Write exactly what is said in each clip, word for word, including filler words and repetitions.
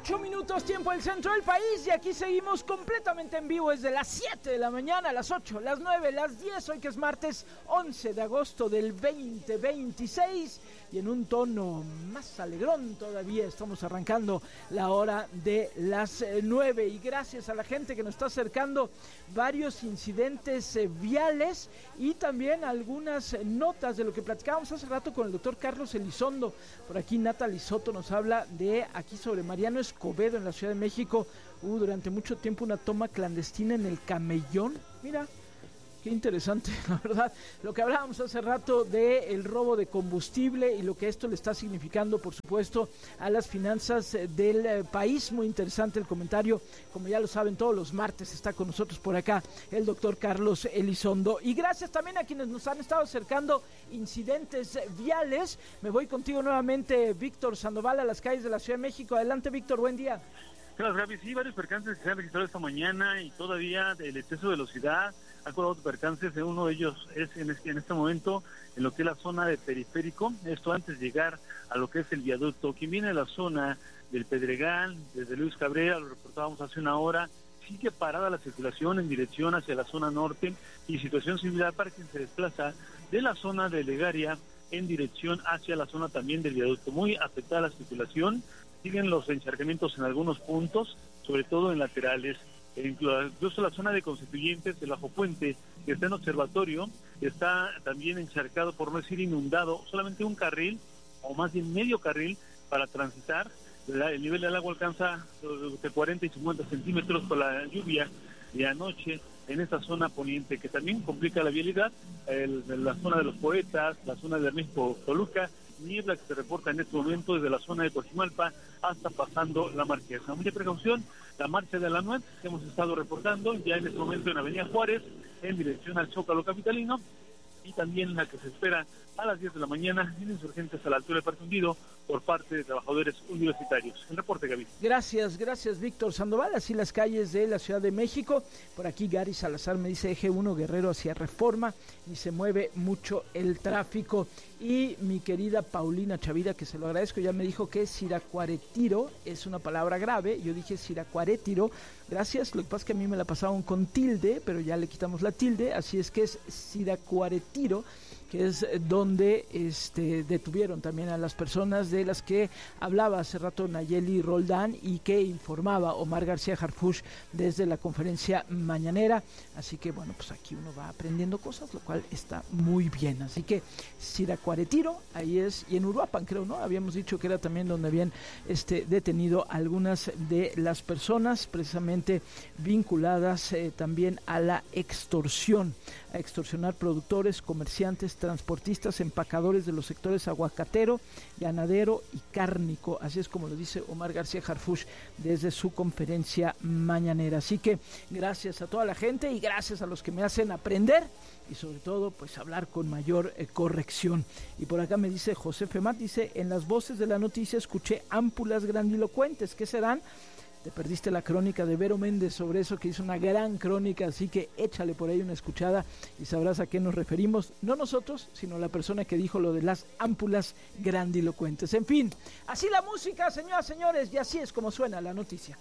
Ocho minutos, tiempo del centro del país, y aquí seguimos completamente en vivo desde las siete de la mañana, las ocho, las nueve, las diez, hoy que es martes once de agosto del veinte veintiséis, y en un tono más alegrón todavía estamos arrancando la hora de las nueve, y gracias a la gente que nos está acercando varios incidentes eh, viales y también algunas eh, notas de lo que platicábamos hace rato con el doctor Carlos Elizondo. Por aquí Natalie Soto nos habla de aquí sobre Mariano Escobedo en la Ciudad de México. Hubo durante mucho tiempo una toma clandestina en el Camellón. Mira, qué interesante, la verdad. Lo que hablábamos hace rato de el robo de combustible y lo que esto le está significando, por supuesto, a las finanzas del eh, país. Muy interesante el comentario. Como ya lo saben, todos los martes está con nosotros por acá el doctor Carlos Elizondo. Y gracias también a quienes nos han estado acercando incidentes viales. Me voy contigo nuevamente, Víctor Sandoval, a las calles de la Ciudad de México. Adelante, Víctor, buen día. Claro, Gaby, sí, varios percances que se han registrado esta mañana y todavía el exceso de velocidad. Ha colado percances, uno de ellos es en este, en este momento en lo que es la zona de periférico, esto antes de llegar a lo que es el viaducto. Quien viene de la zona del Pedregal, desde Luis Cabrera, lo reportábamos hace una hora, sigue parada la circulación en dirección hacia la zona norte, y situación similar para quien se desplaza de la zona de Legaria en dirección hacia la zona también del viaducto. Muy afectada la circulación, siguen los encharcamientos en algunos puntos, sobre todo en laterales. Incluso la zona de Constituyentes, el Bajo Puente, que está en Observatorio, está también encharcado, por no decir inundado, solamente un carril, o más bien medio carril, para transitar. El nivel del agua alcanza de cuarenta y cincuenta centímetros por la lluvia de anoche en esta zona poniente, que también complica la vialidad. El, la zona de los Poetas, la zona de México Toluca, niebla que se reporta en este momento desde la zona de Coajimalpa hasta pasando la Marquesa. Mucha precaución, la marcha de la N U E T que hemos estado reportando ya en este momento en Avenida Juárez, en dirección al Zócalo capitalino, y también la que se espera a las diez de la mañana en Insurgentes a la altura del Parque Hundido por parte de trabajadores universitarios. El reporte, Gaby. Gracias, gracias, Víctor Sandoval. Así las calles de la Ciudad de México. Por aquí Gary Salazar me dice eje uno Guerrero hacia Reforma y se mueve mucho el tráfico. Y mi querida Paulina Chavira, que se lo agradezco, ya me dijo que Siracuaretiro es una palabra grave. Yo dije Siracuaretiro. Gracias, lo que pasa es que a mí me la pasaron con tilde, pero ya le quitamos la tilde, así es que es Siracuaretiro, que es donde este, detuvieron también a las personas de las que hablaba hace rato Nayeli Roldán y que informaba Omar García Harfuch desde la conferencia mañanera. Así que bueno, pues aquí uno va aprendiendo cosas, lo cual está muy bien. Así que Siracuaretiro, ahí es, y en Uruapan creo, ¿no? Habíamos dicho que era también donde habían este, detenido algunas de las personas precisamente vinculadas eh, también a la extorsión, a extorsionar productores, comerciantes, transportistas, empacadores de los sectores aguacatero, ganadero y cárnico. Así es como lo dice Omar García Harfuch desde su conferencia mañanera. Así que gracias a toda la gente y gracias a los que me hacen aprender y sobre todo pues hablar con mayor eh, corrección. Y por acá me dice José Femat, dice, en las voces de la noticia escuché ámpulas grandilocuentes. ¿Qué serán? Te perdiste la crónica de Vero Méndez sobre eso, que hizo una gran crónica, así que échale por ahí una escuchada y sabrás a qué nos referimos, no nosotros, sino la persona que dijo lo de las ámpulas grandilocuentes. En fin, así la música, señoras y señores, y así es como suena la noticia.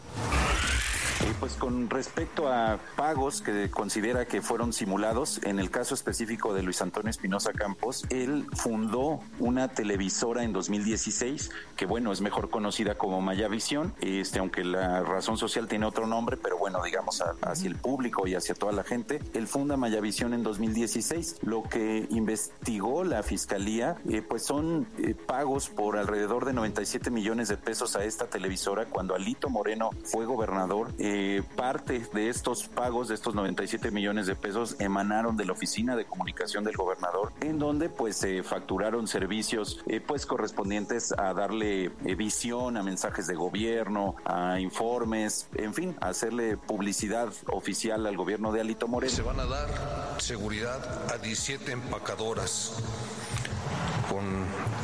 Y pues con respecto a pagos que considera que fueron simulados, en el caso específico de Luis Antonio Espinosa Campos, él fundó una televisora en dos mil dieciséis, que bueno, es mejor conocida como Mayavisión, este, aunque la razón social tiene otro nombre, pero bueno, digamos a, hacia el público y hacia toda la gente. Él funda Mayavisión en dos mil dieciséis. Lo que investigó la Fiscalía, eh, pues son eh, pagos por alrededor de noventa y siete millones de pesos a esta televisora cuando Alito Moreno fue gobernador. Eh, parte de estos pagos, de estos noventa y siete millones de pesos, emanaron de la oficina de comunicación del gobernador, en donde pues se eh, facturaron servicios eh, pues correspondientes a darle eh, visión a mensajes de gobierno, a informes, en fin, a hacerle publicidad oficial al gobierno de Alito Moreno. Se van a dar seguridad a diecisiete empacadoras con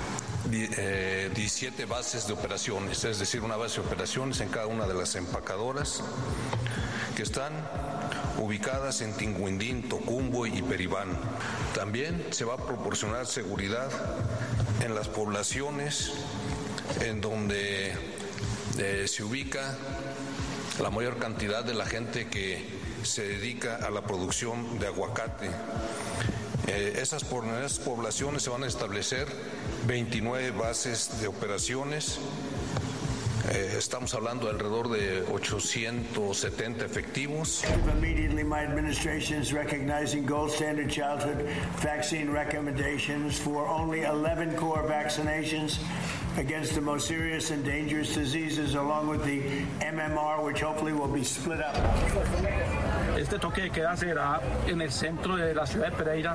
Eh, diecisiete bases de operaciones, es decir, una base de operaciones en cada una de las empacadoras que están ubicadas en Tinguindín, Tocumbo y Peribán. También se va a proporcionar seguridad en las poblaciones en donde eh, se ubica la mayor cantidad de la gente que se dedica a la producción de aguacate. Eh, esas, por, en esas poblaciones se van a establecer veintinueve bases de operaciones. Eh, estamos hablando de alrededor de ochocientos setenta efectivos. Immediately, my administration is recognizing gold standard childhood vaccine recommendations for only eleven core vaccinations against the most serious and dangerous diseases, along with the M M R, which hopefully will be split up. Este toque de queda será en el centro de la ciudad de Pereira,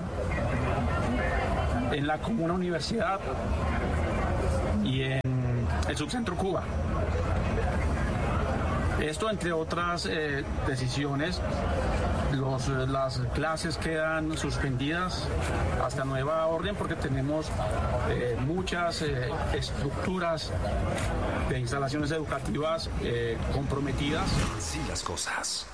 en la Comuna Universidad y en el Subcentro Cuba. Esto, entre otras eh, decisiones, los, las clases quedan suspendidas hasta nueva orden porque tenemos eh, muchas eh, estructuras de instalaciones educativas eh, comprometidas. Así las cosas.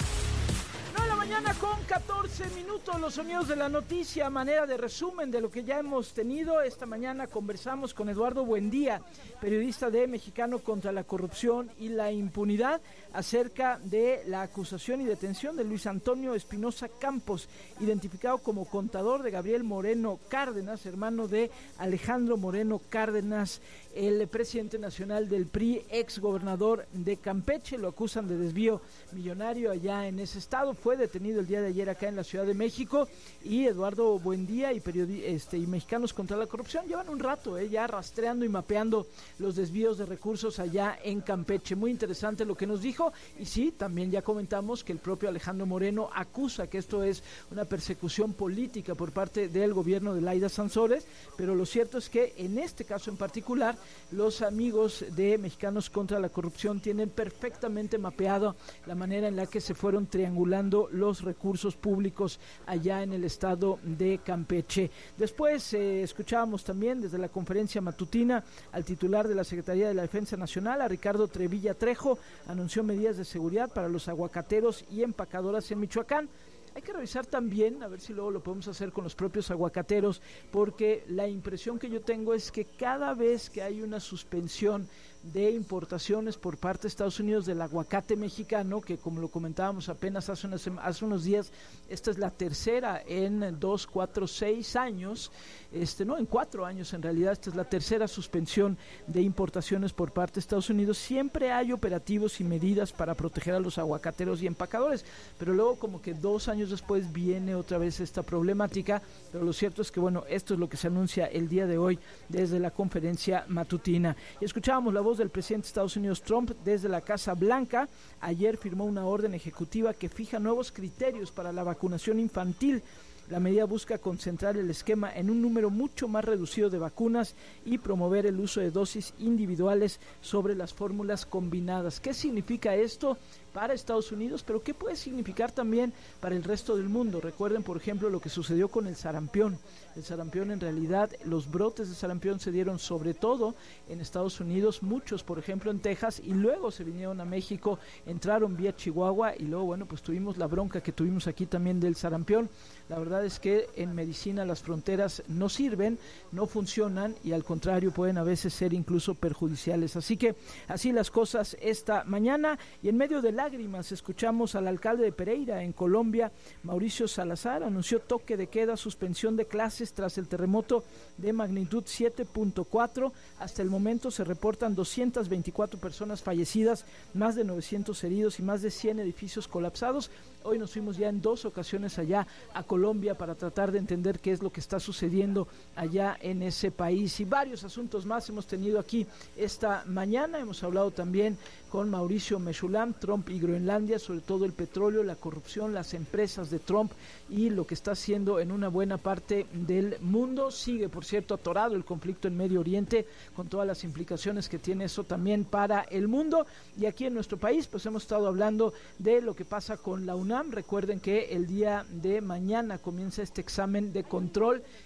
Mañana con catorce minutos, los sonidos de la noticia, manera de resumen de lo que ya hemos tenido. Esta mañana conversamos con Eduardo Buendía, periodista de Mexicano contra la Corrupción y la Impunidad, acerca de la acusación y detención de Luis Antonio Espinosa Campos, identificado como contador de Gabriel Moreno Cárdenas, hermano de Alejandro Moreno Cárdenas, el presidente nacional del P R I, ex gobernador de Campeche. Lo acusan de desvío millonario allá en ese estado. Fue detenido el día de ayer acá en la Ciudad de México, y Eduardo Buendía y, periodi- este, y Mexicanos contra la Corrupción llevan un rato eh, ya rastreando y mapeando los desvíos de recursos allá en Campeche. Muy interesante lo que nos dijo, y sí, también ya comentamos que el propio Alejandro Moreno acusa que esto es una persecución política por parte del gobierno de Laida Sansores, pero lo cierto es que en este caso en particular, los amigos de Mexicanos contra la Corrupción tienen perfectamente mapeado la manera en la que se fueron triangulando los recursos públicos allá en el estado de Campeche. Después eh, escuchábamos también desde la conferencia matutina al titular de la Secretaría de la Defensa Nacional, a Ricardo Trevilla Trejo. Anunció medidas de seguridad para los aguacateros y empacadoras en Michoacán. Hay que revisar también, a ver si luego lo podemos hacer con los propios aguacateros, porque la impresión que yo tengo es que cada vez que hay una suspensión de importaciones por parte de Estados Unidos del aguacate mexicano, que como lo comentábamos apenas hace, unas, hace unos días, esta es la tercera en dos, cuatro, seis años, este no, en cuatro años en realidad, esta es la tercera suspensión de importaciones por parte de Estados Unidos. Siempre hay operativos y medidas para proteger a los aguacateros y empacadores, pero luego como que dos años después viene otra vez esta problemática. Pero lo cierto es que bueno, esto es lo que se anuncia el día de hoy desde la conferencia matutina. Y escuchábamos la voz del presidente de Estados Unidos, Trump, desde la Casa Blanca. Ayer firmó una orden ejecutiva que fija nuevos criterios para la vacunación infantil. La medida busca concentrar el esquema en un número mucho más reducido de vacunas y promover el uso de dosis individuales sobre las fórmulas combinadas. ¿Qué significa esto para Estados Unidos? Pero ¿qué puede significar también para el resto del mundo? Recuerden, por ejemplo, lo que sucedió con el sarampión. El sarampión, en realidad, los brotes de sarampión se dieron sobre todo en Estados Unidos, muchos, por ejemplo, en Texas, y luego se vinieron a México, entraron vía Chihuahua, y luego, bueno, pues tuvimos la bronca que tuvimos aquí también del sarampión. La verdad es que en medicina las fronteras no sirven, no funcionan, y al contrario pueden a veces ser incluso perjudiciales. Así que así las cosas esta mañana, y en medio de lágrimas escuchamos al alcalde de Pereira, en Colombia, Mauricio Salazar. Anunció toque de queda, suspensión de clases tras el terremoto de magnitud siete punto cuatro. Hasta el momento se reportan doscientas veinticuatro personas fallecidas, más de novecientos heridos y más de cien edificios colapsados. Hoy nos fuimos ya en dos ocasiones allá a Colombia para tratar de entender qué es lo que está sucediendo allá en ese país, y varios asuntos más hemos tenido aquí esta mañana. Hemos hablado también con Mauricio Mechulam, Trump y Groenlandia, sobre todo el petróleo, la corrupción, las empresas de Trump y lo que está haciendo en una buena parte del mundo. Sigue, por cierto, atorado el conflicto en Medio Oriente, con todas las implicaciones que tiene eso también para el mundo. Y aquí en nuestro país, pues hemos estado hablando de lo que pasa con la UNAM. Recuerden que el día de mañana comienza este examen de control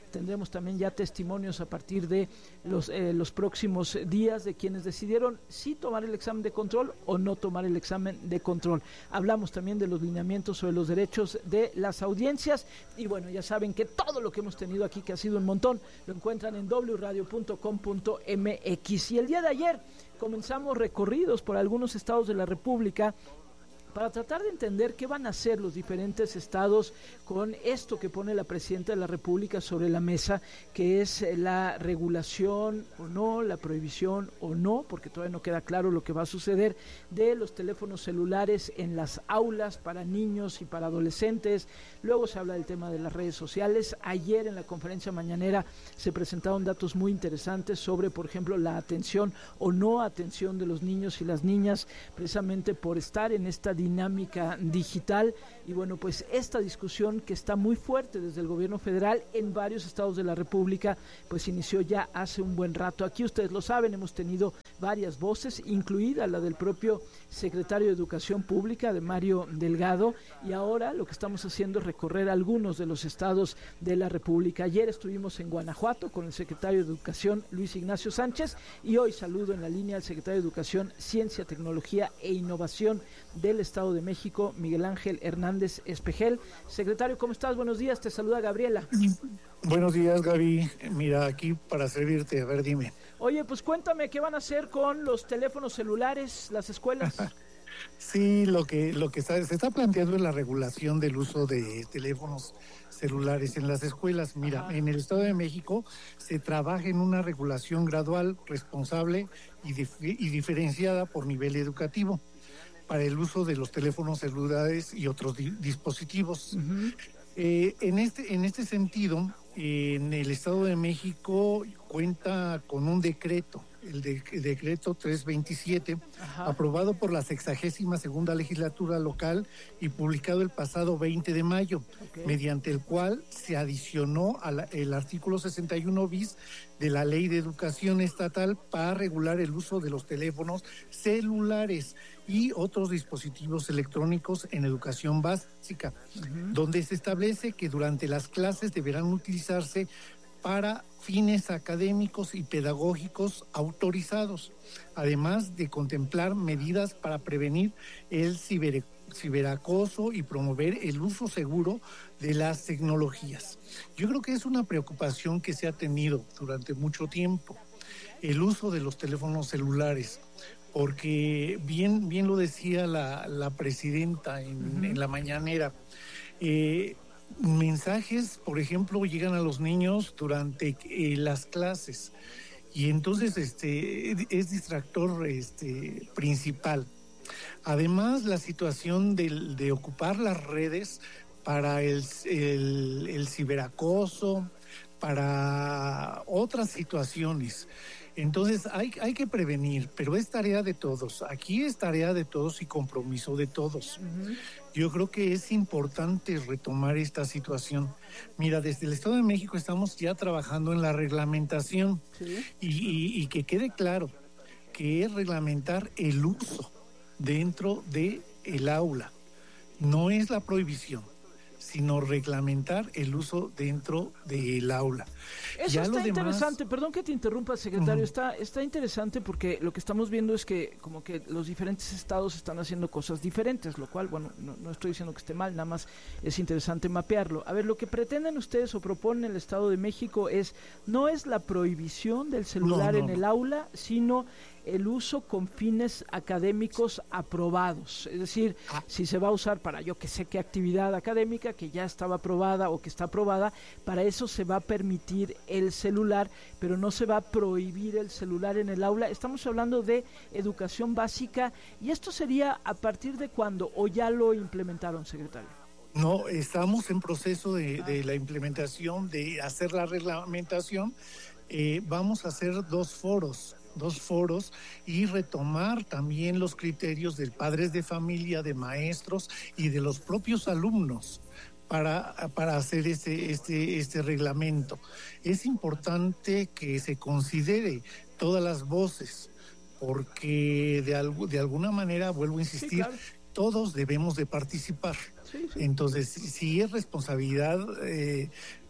Tendremos también ya testimonios a partir de los, eh, los próximos días de quienes decidieron si tomar el examen de control o no tomar el examen de control. Hablamos también de los lineamientos sobre los derechos de las audiencias y bueno, ya saben que todo lo que hemos tenido aquí, que ha sido un montón, lo encuentran en doble u radio punto com punto m x. Y el día de ayer comenzamos recorridos por algunos estados de la República para tratar de entender qué van a hacer los diferentes estados con esto que pone la Presidenta de la República sobre la mesa, que es la regulación o no, la prohibición o no, porque todavía no queda claro lo que va a suceder, de los teléfonos celulares en las aulas para niños y para adolescentes. Luego se habla del tema de las redes sociales. Ayer en la conferencia mañanera se presentaron datos muy interesantes sobre, por ejemplo, la atención o no atención de los niños y las niñas, precisamente por estar en esta dinámica digital. Y bueno, pues esta discusión que está muy fuerte desde el gobierno federal en varios estados de la República, pues inició ya hace un buen rato. Aquí ustedes lo saben, hemos tenido varias voces, incluida la del propio secretario de Educación Pública, de Mario Delgado, y ahora lo que estamos haciendo es recorrer algunos de los estados de la República. Ayer estuvimos en Guanajuato con el secretario de Educación, Luis Ignacio Sánchez, y hoy saludo en la línea al secretario de Educación, Ciencia, Tecnología e Innovación del Estado de México, Miguel Ángel Hernández Espejel. Secretario, ¿cómo estás? Buenos días, te saluda Gabriela. Buenos días, Gaby. Mira, aquí para servirte, a ver, dime. Oye, pues cuéntame, ¿qué van a hacer con los teléfonos celulares, las escuelas? Sí, lo que lo que está, se está planteando es la regulación del uso de teléfonos celulares en las escuelas. Mira, Ajá. en el Estado de México se trabaja en una regulación gradual, responsable y, dif- y diferenciada por nivel educativo para el uso de los teléfonos celulares y otros di- dispositivos. Uh-huh. Eh, en este en este sentido, eh, en el Estado de México cuenta con un decreto, el, de, el decreto trescientos veintisiete, Ajá. aprobado por la sexagésima segunda legislatura local y publicado el pasado veinte de mayo, okay. mediante el cual se adicionó a la, el artículo sesenta y uno bis de la Ley de Educación Estatal para regular el uso de los teléfonos celulares y otros dispositivos electrónicos en educación básica, uh-huh. donde se establece que durante las clases deberán utilizarse para fines académicos y pedagógicos autorizados, además de contemplar medidas para prevenir el ciber, ciberacoso y promover el uso seguro de las tecnologías. Yo creo que es una preocupación que se ha tenido durante mucho tiempo, el uso de los teléfonos celulares, porque bien, bien lo decía la, la presidenta en, uh-huh. en la mañanera, eh, mensajes, por ejemplo, llegan a los niños durante eh, las clases y entonces este es distractor este principal. Además, la situación de, de ocupar las redes para el, el, el ciberacoso, para otras situaciones. Entonces hay, hay que prevenir, pero es tarea de todos. Aquí es tarea de todos y compromiso de todos. Uh-huh. Yo creo que es importante retomar esta situación. Mira, desde el Estado de México estamos ya trabajando en la reglamentación, ¿sí? y, y, y que quede claro que es reglamentar el uso dentro del aula. No es la prohibición, sino reglamentar el uso dentro del aula. Eso ya está interesante, demás... perdón que te interrumpa, secretario, uh-huh. está, está interesante porque lo que estamos viendo es que como que los diferentes estados están haciendo cosas diferentes, lo cual, bueno, no, no estoy diciendo que esté mal, nada más es interesante mapearlo. A ver, lo que pretenden ustedes o proponen el Estado de México es, no es la prohibición del celular no, no, en el no. aula, sino el uso con fines académicos aprobados, es decir, ah. si se va a usar para yo que sé qué actividad académica que ya estaba aprobada o que está aprobada, para eso se va a permitir el celular, pero no se va a prohibir el celular en el aula. Estamos hablando de educación básica y esto sería a partir de cuándo o ya lo implementaron, secretario. No, estamos en proceso de, de la implementación, de hacer la reglamentación. Eh, vamos a hacer dos foros. dos foros y retomar también los criterios de padres de familia, de maestros y de los propios alumnos para, para hacer este, este, este reglamento. Es importante que se considere todas las voces, porque de, algo, de alguna manera, vuelvo a insistir, sí, claro. todos debemos de participar. Sí, sí. Entonces, si es responsabilidad eh,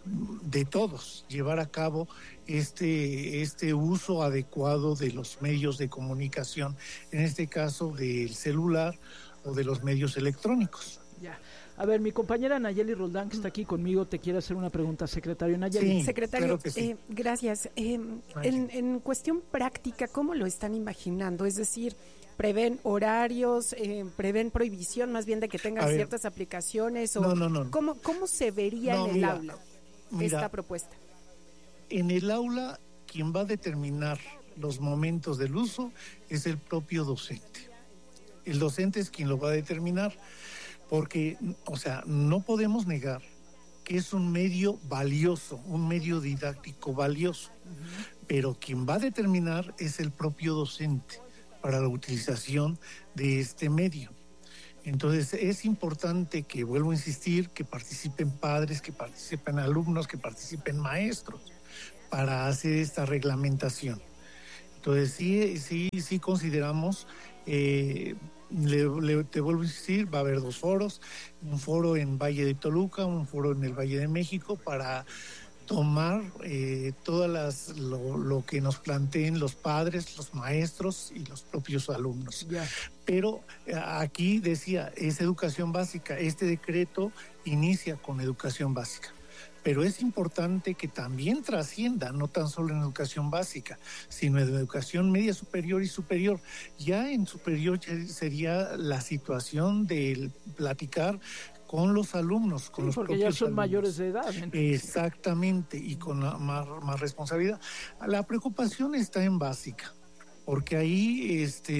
de todos llevar a cabo este, este uso adecuado de los medios de comunicación, en este caso del celular o de los medios electrónicos. Ya. A ver, mi compañera Nayeli Roldán, que está aquí conmigo, te quiere hacer una pregunta, secretario. Nayeli. Sí, secretario, claro que sí. eh, gracias. Eh, en, en cuestión práctica, ¿cómo lo están imaginando? Es decir, ¿prevén horarios, eh, prevén prohibición más bien de que tengan ciertas aplicaciones? O no, no, no. ¿cómo, ¿Cómo se vería no, en el mira, aula mira, esta propuesta? En el aula, quien va a determinar los momentos del uso es el propio docente. El docente es quien lo va a determinar. Porque, o sea, no podemos negar que es un medio valioso, un medio didáctico valioso, uh-huh. pero quien va a determinar es el propio docente para la utilización de este medio. Entonces, es importante que, vuelvo a insistir, que participen padres, que participen alumnos, que participen maestros para hacer esta reglamentación. Entonces, sí, sí, sí consideramos... Eh, Le, le, te vuelvo a insistir, va a haber dos foros, un foro en Valle de Toluca, un foro en el Valle de México, para tomar eh, todas las lo, lo que nos planteen los padres, los maestros y los propios alumnos. Yeah. Pero aquí decía, es educación básica, este decreto inicia con educación básica. Pero es importante que también trascienda, no tan solo en educación básica, sino en educación media superior y superior. Ya en superior sería la situación de platicar con los alumnos, con sí, los porque propios ya son alumnos. mayores de edad. Entonces. Exactamente, y con la, más, más responsabilidad. La preocupación está en básica, porque ahí este,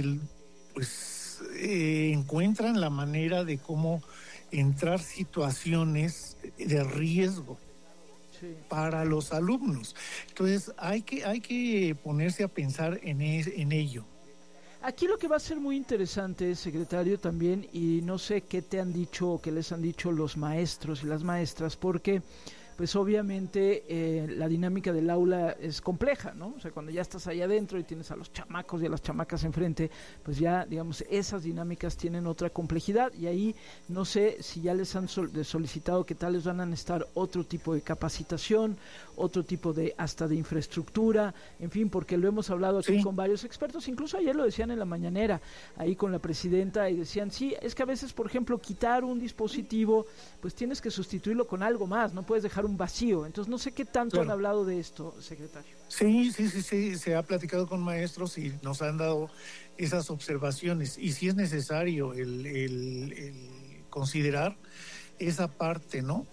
pues, eh, encuentran la manera de cómo entrar situaciones de riesgo. Sí. Para los alumnos. Entonces hay que hay que ponerse a pensar en, es, en ello. Aquí lo que va a ser muy interesante, secretario, también, y no sé qué te han dicho o qué les han dicho los maestros y las maestras, porque pues obviamente eh, la dinámica del aula es compleja, ¿no? O sea, cuando ya estás ahí adentro y tienes a los chamacos y a las chamacas enfrente, pues ya, digamos, esas dinámicas tienen otra complejidad, y ahí no sé si ya les han sol- solicitado que tal les van a necesitar otro tipo de capacitación, otro tipo de, hasta de infraestructura, en fin, porque lo hemos hablado aquí sí. con varios expertos, incluso ayer lo decían en la mañanera, ahí con la presidenta, y decían, sí, es que a veces, por ejemplo, quitar un dispositivo, pues tienes que sustituirlo con algo más, no puedes dejar un vacío. Entonces no sé qué tanto claro. han hablado de esto, secretario. Sí, sí, sí, sí, se ha platicado con maestros y nos han dado esas observaciones, y si es necesario el, el, el considerar esa parte, ¿no?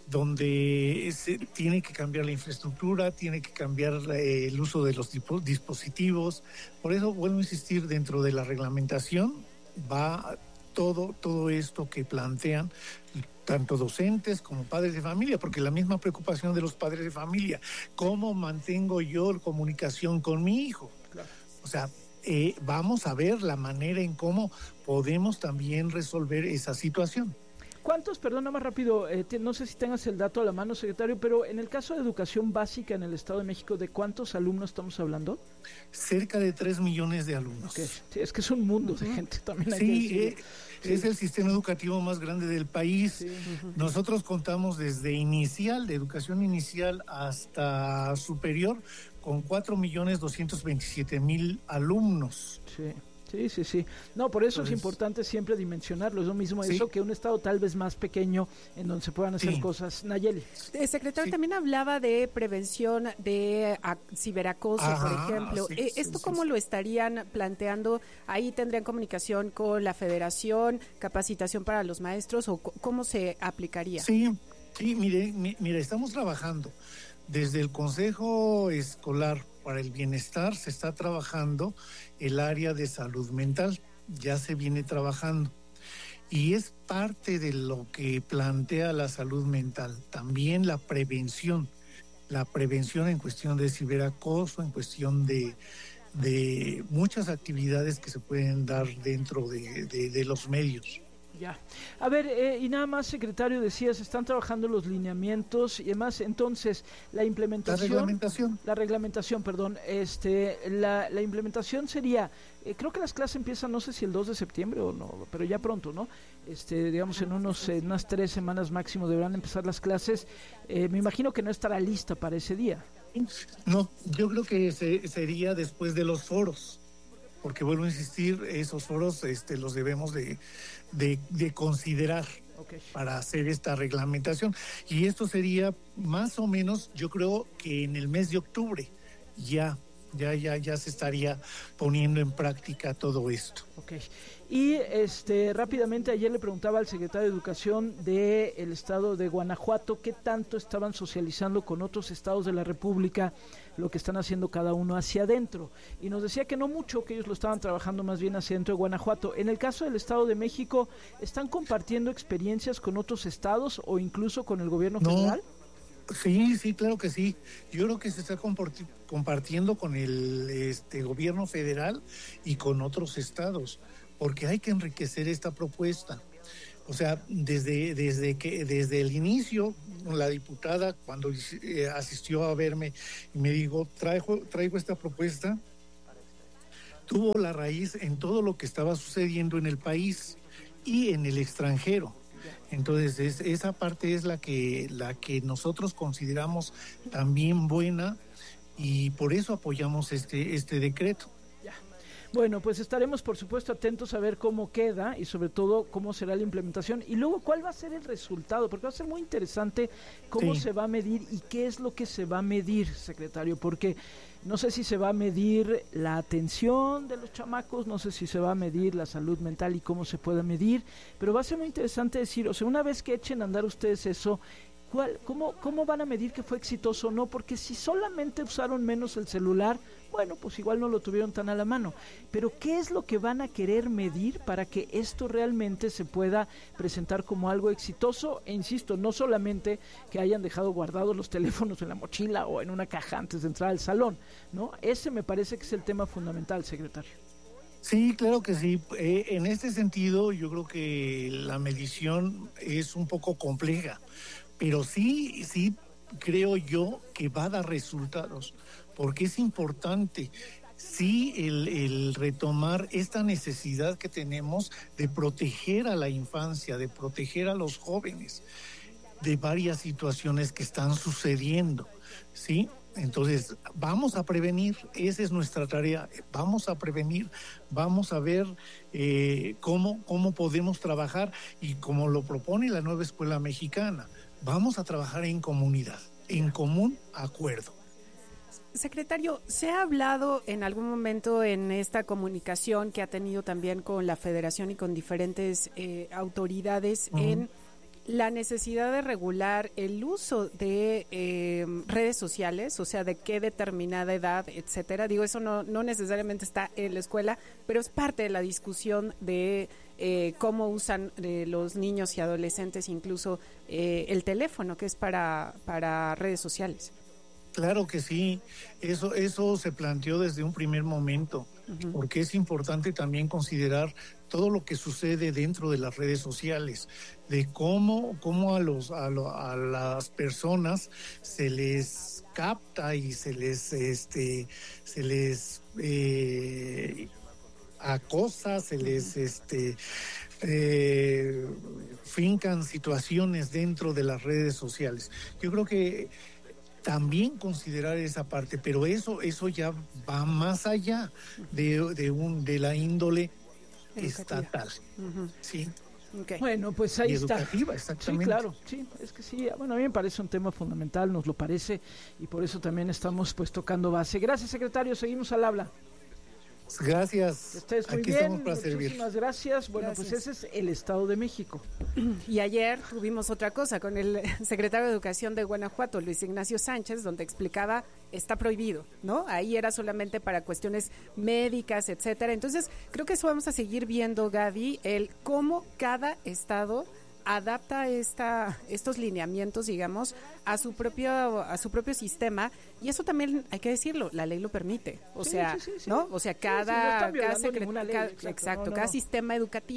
Donde se tiene que cambiar la infraestructura, tiene que cambiar eh, el uso de los dispositivos. Por eso vuelvo a insistir, dentro de la reglamentación va todo, todo esto que plantean tanto docentes como padres de familia, porque la misma preocupación de los padres de familia, ¿cómo mantengo yo comunicación con mi hijo? Claro. O sea, eh, vamos a ver la manera en cómo podemos también resolver esa situación. ¿Cuántos, perdón, más rápido, eh, te, no sé si tengas el dato a la mano, secretario, pero en el caso de educación básica en el Estado de México, ¿de cuántos alumnos estamos hablando? Cerca de tres millones de alumnos. Okay. Sí, es que es un mundo de gente también. Hay sí, que eh, sí, es el sistema educativo más grande del país. Sí. Uh-huh. Nosotros contamos desde inicial, de educación inicial hasta superior, con cuatro millones doscientos veintisiete mil alumnos. Sí. Sí, sí, sí. No, por eso Entonces, es importante siempre dimensionarlo. Es lo mismo sí. eso que un estado tal vez más pequeño en donde se puedan hacer sí. cosas. Nayeli. El secretario sí. también hablaba de prevención de a, ciberacoso, Ajá, por ejemplo. Sí, eh, ¿Esto sí, cómo sí. lo estarían planteando? ¿Ahí tendrían comunicación con la federación, capacitación para los maestros o c- cómo se aplicaría? Sí, sí, mire, mire, estamos trabajando desde el Consejo Escolar para el Bienestar, se está trabajando el área de salud mental, ya se viene trabajando, y es parte de lo que plantea la salud mental, también la prevención, la prevención en cuestión de ciberacoso, en cuestión de, de muchas actividades que se pueden dar dentro de, de, de los medios. Ya. A ver, eh, y nada más, secretario, decías, están trabajando los lineamientos y demás, entonces, la implementación... La reglamentación. La reglamentación, perdón. Este, la, la implementación sería, eh, creo que las clases empiezan, no sé si el dos de septiembre o no, pero ya pronto, ¿no? Este, digamos, en unos en unas tres semanas máximo deberán empezar las clases. Eh, me imagino que no estará lista para ese día. No, yo creo que se, sería después de los foros, porque vuelvo a insistir, esos foros este, los debemos de, de, de considerar okay. para hacer esta reglamentación. Y esto sería más o menos, yo creo que en el mes de octubre ya, ya, ya, ya se estaría poniendo en práctica todo esto. Okay. Y este rápidamente ayer le preguntaba al secretario de Educación del estado de Guanajuato qué tanto estaban socializando con otros estados de la República lo que están haciendo cada uno hacia adentro. Y nos decía que no mucho, que ellos lo estaban trabajando más bien hacia adentro de Guanajuato. En el caso del Estado de México, ¿están compartiendo experiencias con otros estados o incluso con el gobierno no. federal? Sí, sí, claro que sí. Yo creo que se está compartiendo con el este, gobierno federal y con otros estados, porque hay que enriquecer esta propuesta. O sea, desde desde que desde el inicio, la diputada cuando eh, asistió a verme y me dijo, traigo, traigo esta propuesta, tuvo la raíz en todo lo que estaba sucediendo en el país y en el extranjero. Entonces es, esa parte es la que la que nosotros consideramos también buena y por eso apoyamos este este decreto. Ya. Bueno, pues estaremos por supuesto atentos a ver cómo queda y sobre todo cómo será la implementación y luego cuál va a ser el resultado, porque va a ser muy interesante cómo sí. se va a medir y qué es lo que se va a medir, secretario, porque no sé si se va a medir la atención de los chamacos, no sé si se va a medir la salud mental y cómo se puede medir, pero va a ser muy interesante decir, o sea, una vez que echen a andar ustedes eso, ¿cuál, cómo, cómo van a medir que fue exitoso o no? Porque si solamente usaron menos el celular, bueno, pues igual no lo tuvieron tan a la mano. Pero ¿qué es lo que van a querer medir para que esto realmente se pueda presentar como algo exitoso? E insisto, no solamente que hayan dejado guardados los teléfonos en la mochila o en una caja antes de entrar al salón, ¿no? Ese me parece que es el tema fundamental, secretario. Sí, claro que sí. Eh, en este sentido, yo creo que la medición es un poco compleja, pero sí, sí creo yo que va a dar resultados, porque es importante, sí, el, el retomar esta necesidad que tenemos de proteger a la infancia, de proteger a los jóvenes de varias situaciones que están sucediendo, ¿sí? Entonces, vamos a prevenir, esa es nuestra tarea, vamos a prevenir, vamos a ver eh, cómo, cómo podemos trabajar y como lo propone la nueva escuela mexicana, vamos a trabajar en comunidad, en común acuerdo. Secretario, ¿se ha hablado en algún momento en esta comunicación que ha tenido también con la Federación y con diferentes eh, autoridades uh-huh. en la necesidad de regular el uso de eh, redes sociales, o sea, de qué determinada edad, etcétera? Digo, eso no, no necesariamente está en la escuela, pero es parte de la discusión de eh, cómo usan eh, los niños y adolescentes incluso eh, el teléfono, que es para, para redes sociales. Claro que sí, eso eso se planteó desde un primer momento, uh-huh. porque es importante también considerar todo lo que sucede dentro de las redes sociales, de cómo cómo a los a, lo, a las personas se les capta y se les este se les eh, acosa, se les este eh, fincan situaciones dentro de las redes sociales. Yo creo que también considerar esa parte, pero eso eso ya va más allá de, de un de la índole estatal. Uh-huh. Sí. Okay. Bueno, pues ahí y está. Educativa, exactamente. Sí, claro, sí, es que sí, bueno, a mí me parece un tema fundamental, nos lo parece, y por eso también estamos pues tocando base. Gracias, secretario, seguimos al habla. Gracias. Que estés muy Aquí bien. Estamos para Muchísimas servir. gracias. Bueno, gracias. Pues ese es el Estado de México. Y ayer tuvimos otra cosa con el secretario de Educación de Guanajuato, Luis Ignacio Sánchez, donde explicaba está prohibido, ¿no? Ahí era solamente para cuestiones médicas, etcétera. Entonces, creo que eso vamos a seguir viendo, Gaby, el cómo cada estado adapta esta estos lineamientos, digamos, a su propio a su propio sistema, y eso también hay que decirlo, la ley lo permite, o sí, sea, sí, sí, sí. ¿no? O sea, cada sí, sí, no cada, secre- ley, cada exacto, exacto, no, no, cada no. sistema educativo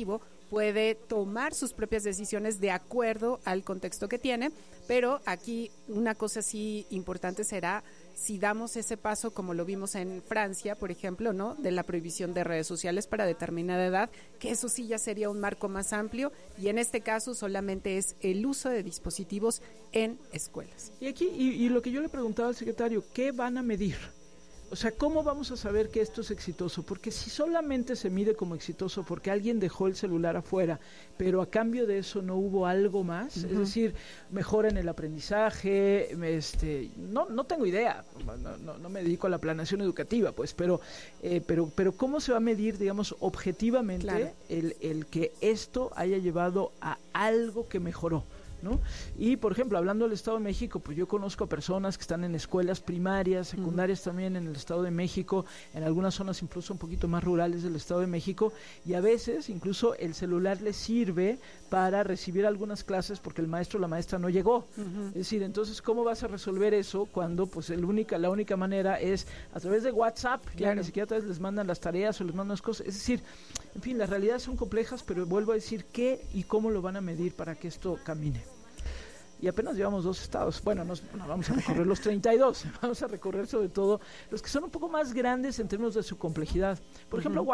puede tomar sus propias decisiones de acuerdo al contexto que tiene, pero aquí una cosa sí importante será si damos ese paso, como lo vimos en Francia, por ejemplo, ¿no?, de la prohibición de redes sociales para determinada edad, que eso sí ya sería un marco más amplio, y en este caso solamente es el uso de dispositivos en escuelas. Y aquí, y, y lo que yo le preguntaba al secretario, ¿qué van a medir? O sea, ¿cómo vamos a saber que esto es exitoso? Porque si solamente se mide como exitoso porque alguien dejó el celular afuera, pero a cambio de eso no hubo algo más, uh-huh. es decir, mejora en el aprendizaje, este, no, no tengo idea, no, no, no me dedico a la planeación educativa, pues, pero, eh, pero, pero ¿cómo se va a medir, digamos, objetivamente claro. el, el que esto haya llevado a algo que mejoró? ¿No? Y por ejemplo, hablando del Estado de México, pues yo conozco a personas que están en escuelas primarias, secundarias uh-huh. también en el Estado de México, en algunas zonas incluso un poquito más rurales del Estado de México, y a veces incluso el celular les sirve para recibir algunas clases porque el maestro o la maestra no llegó. Uh-huh. Es decir, entonces, ¿cómo vas a resolver eso cuando pues el única, la única manera es a través de WhatsApp, claro. ya ni siquiera a través les mandan las tareas o les mandan las cosas? Es decir, en fin, las realidades son complejas, pero vuelvo a decir qué y cómo lo van a medir para que esto camine. Y apenas llevamos dos estados. Bueno, nos, no vamos a recorrer los treinta y dos. Vamos a recorrer sobre todo los que son un poco más grandes en términos de su complejidad. Por ejemplo, uh-huh.